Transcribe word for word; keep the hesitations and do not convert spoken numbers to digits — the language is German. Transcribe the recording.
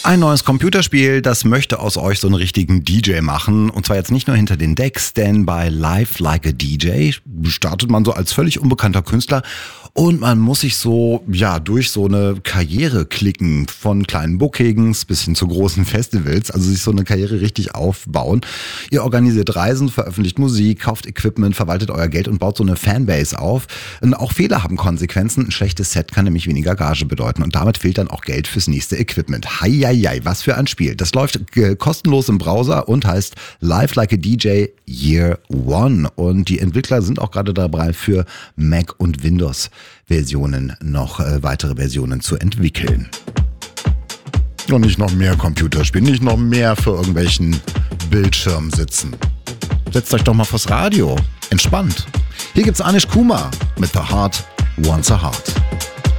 Ein neues Computerspiel, das möchte aus euch so einen richtigen D J machen. Und zwar jetzt nicht nur hinter den Decks, denn bei Live Like a D J startet man so als völlig unbekannter Künstler und man muss sich so, ja, durch so eine Karriere klicken, von kleinen Bookings bis hin zu großen Festivals, also sich so eine Karriere richtig aufbauen. Ihr organisiert Reisen, veröffentlicht Musik, kauft Equipment, verwaltet euer Geld und baut so eine Fanbase auf. Und auch Fehler haben Konsequenzen. Ein schlechtes Set kann nämlich weniger Gage bedeuten und damit fehlt dann auch Geld fürs nächste Equipment. Heieiei, was für ein Spiel. Das läuft äh, kostenlos im Browser und heißt Live Like a D J Year One. Und die Entwickler sind auch gerade dabei, für Mac und Windows Versionen noch äh, weitere Versionen zu entwickeln. Und nicht noch mehr Computerspiele, nicht noch mehr für irgendwelchen Bildschirmen sitzen. Setzt euch doch mal vors Radio. Entspannt. Hier gibt's Anish Kumar mit The Heart Wants a Heart.